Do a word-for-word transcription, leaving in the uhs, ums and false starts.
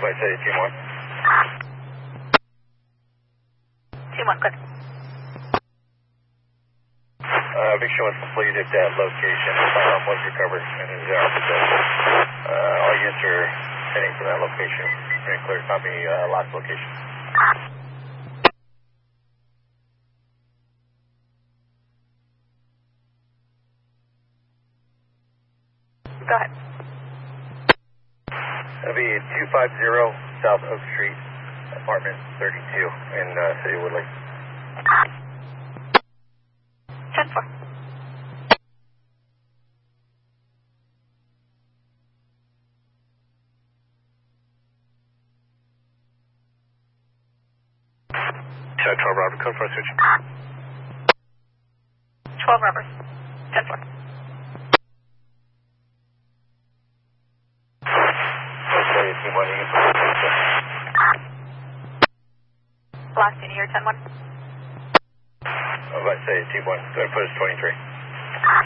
I say team one. Team one, good. Uh, Victor was completed at location. Firearm was recovered and is out of possession. Uh, all units are heading for that location. Very clear. Copy uh, last location. Go ahead. That'll be two fifty South Oak Street, apartment thirty-two in uh, City of Woodley. ten four. Check twelve Robert, code for switch. twelve Roberts. ten four. Okay, team one, you can put Last unit here, ten one. I was about to say team one, go ahead and put us twenty-three.